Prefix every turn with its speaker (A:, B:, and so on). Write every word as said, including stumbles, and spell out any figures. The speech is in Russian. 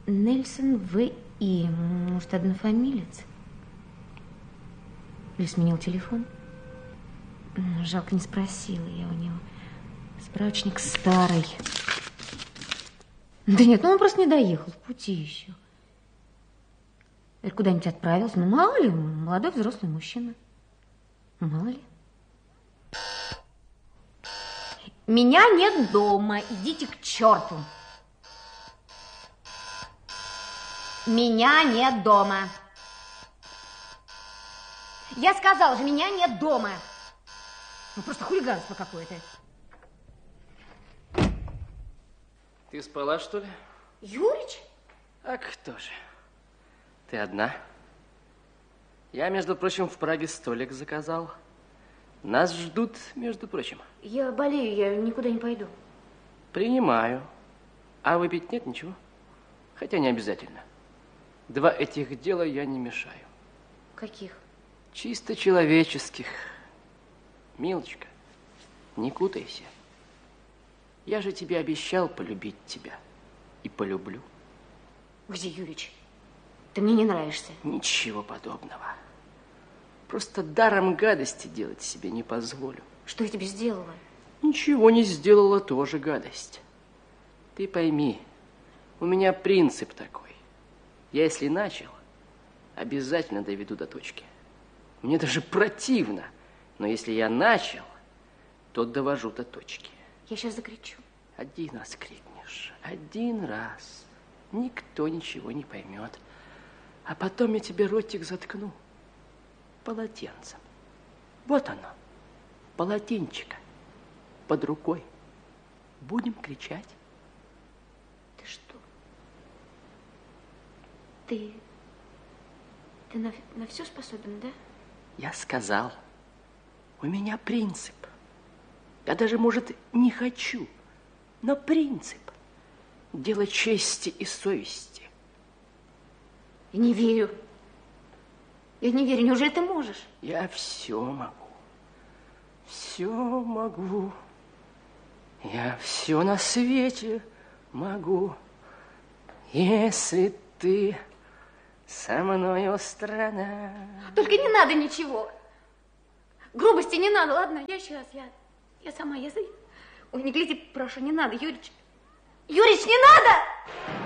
A: Нельсон В И. Может, однофамилец? Или сменил телефон? Жалко, не спросила я у него. Справочник старый. Да нет, ну он просто не доехал, в пути еще. Или куда-нибудь отправился. Ну, мало ли, молодой взрослый мужчина. Мало ли. Меня нет дома, идите к черту. Меня нет дома. Я сказала же, меня нет дома. Ну, просто хулиганство какое-то.
B: Ты спала, что ли?
A: Юрич?
B: А кто же? Ты одна? Я, между прочим, в Праге столик заказал. Нас ждут, между прочим.
A: Я болею, я никуда не пойду.
B: Принимаю. А выпить нет ничего? Хотя не обязательно. Два этих дела я не мешаю.
A: Каких?
B: Чисто человеческих. Милочка, не кутайся. Я же тебе обещал полюбить тебя. И полюблю.
A: Где, Юрич? Ты мне не нравишься.
B: Ничего подобного. Просто даром гадости делать себе не позволю.
A: Что я тебе сделала?
B: Ничего не сделала, тоже гадость. Ты пойми, у меня принцип такой. Я если начал, обязательно доведу до точки. Мне даже противно, но если я начал, то довожу до точки.
A: Я сейчас закричу.
B: Один раз крикнешь, один раз. Никто ничего не поймет. А потом я тебе ротик заткну полотенцем. Вот оно, полотенчика под рукой. Будем кричать.
A: Ты что? Ты... Ты на, на все способен, да?
B: Я сказал, у меня принцип. Я даже, может, не хочу, но принцип. Дело чести и совести.
A: Я не верю. Я не верю. Неужели ты можешь?
B: Я все могу. Все могу. Я все на свете могу. Если ты со мною страна.
A: Только не надо ничего. Грубости не надо, ладно? Я сейчас, я, я сама, я... Ой, не гляди, прошу, не надо, Юрич. Юрич, не надо!